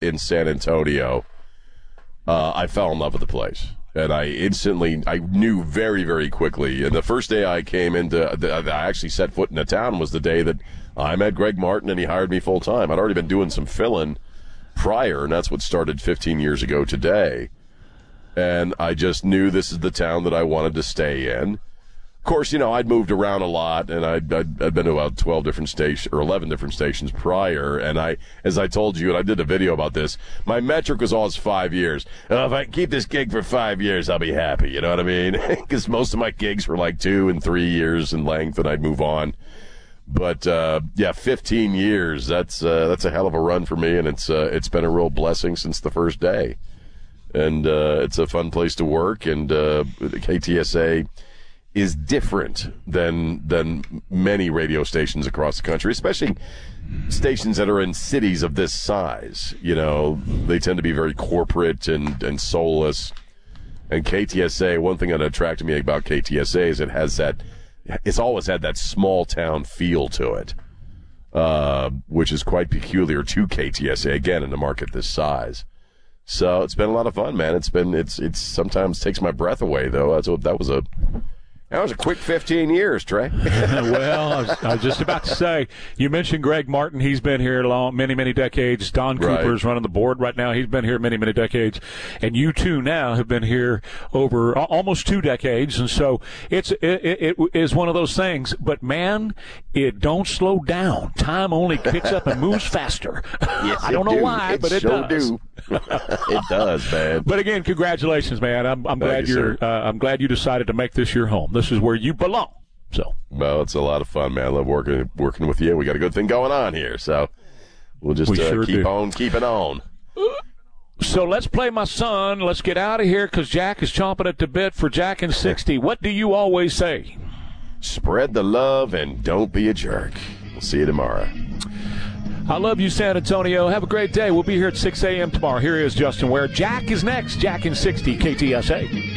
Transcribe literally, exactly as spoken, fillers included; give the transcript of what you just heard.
in San Antonio, uh, I fell in love with the place. And I instantly, I knew very, very quickly. And the first day I came into, I actually set foot in the town was the day that I met Greg Martin and he hired me full time. I'd already been doing some fill-in prior, and that's what started fifteen years ago today. And I just knew this is the town that I wanted to stay in. Of course, you know, I'd moved around a lot, and I'd, I'd, I'd been to about twelve different stations, or eleven different stations prior, and I, as I told you, and I did a video about this, my metric was always five years. Oh, if I can keep this gig for five years, I'll be happy, you know what I mean? Because most of my gigs were like two and three years in length, and I'd move on. But, uh, yeah, fifteen years, that's uh, that's a hell of a run for me, and it's uh, it's been a real blessing since the first day. And uh, it's a fun place to work, and uh, K T S A is different than than many radio stations across the country, especially stations that are in cities of this size. You know, they tend to be very corporate and, and soulless. And K T S A, one thing that attracted me about K T S A is it has that, it's always had that small town feel to it, uh, which is quite peculiar to K T S A, again, in a market this size. So it's been a lot of fun, man. It's been, it's, it's sometimes takes my breath away, though. That's what, that was a, That was a quick fifteen years, Trey. Well, I was, I was just about to say, you mentioned Greg Martin. He's been here long, many, many decades. Don Right. Cooper's running the board right now. He's been here many, many decades. And you, too, now have been here over almost two decades. And so it's it, it, it is one of those things. But, man, it don't slow down. Time only kicks up and moves faster. Yes, I don't know do. why, it but it sure does. Do. It does, man. But, again, congratulations, man. I'm, I'm glad you, you're. Uh, I'm glad you decided to make this your home. This is where you belong. So, well, it's a lot of fun, man. I love working working with you. We got a good thing going on here, so we'll just we uh, sure keep do. on keeping on. So let's play my son. Let's get out of here because Jack is chomping at the bit for Jack and sixty. What do you always say? Spread the love and don't be a jerk. We'll see you tomorrow. I love you, San Antonio. Have a great day. We'll be here at six a.m. tomorrow. Here is Justin Ware. Jack is next. Jack and sixty, K T S A.